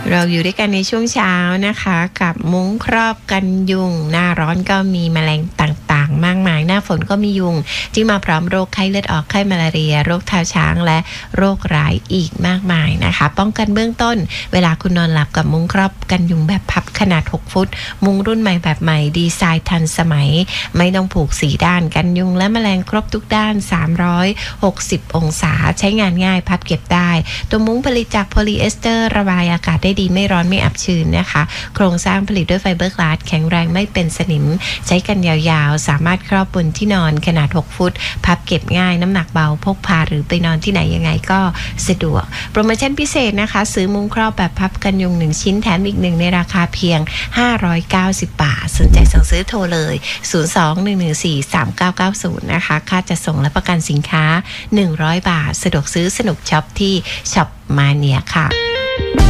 เราอยู่ด้วยกันในช่วงเช้านะคะกับมุ้งครอบกันยุงหน้าร้อนก็มีแมลงต่างๆมากมายหน้าฝนก็มียุงที่มาพร้อมโรคไข้เลือดออกไข้มาลาเรียโรคเท้าช้างและโรคร้ายอีกมากมายนะคะป้องกันเบื้องต้นเวลาคุณนอนหลับกับมุ้งครอบกันยุงแบบพับขนาด6ฟุตมุ้งรุ่นใหม่แบบใหม่ดีไซน์ทันสมัยไม่ต้องผูก4ด้านกันยุงและแมลงครบทุกด้าน360องศาใช้งานง่ายพับเก็บได้ตัวมุ้งผลิตจากโพลีเอสเตอร์ระบายอากาศได้ดีไม่ร้อนไม่อับชื้นนะคะโครงสร้างผลิตด้วยไฟเบอร์กลาสแข็งแรงไม่เป็นสนิมใช้กันยาวๆสามารถครอบบนที่นอนขนาด6ฟุตพับเก็บง่ายน้ำหนักเบาพกพาหรือไปนอนที่ไหนยังไงก็สะดวกโปรโมชั่นพิเศษนะคะซื้อมุ้งครอบแบบพับกันยุง1ชิ้นแถมอีก1ในราคาเพียง590 บาทสนใจสั่งซื้อโทรเลย02-114-3990นะคะค่าจัดส่งและประกันสินค้า100 บาทสะดวกซื้อสนุกช็อปที่ช็อปมาเนียค่ะ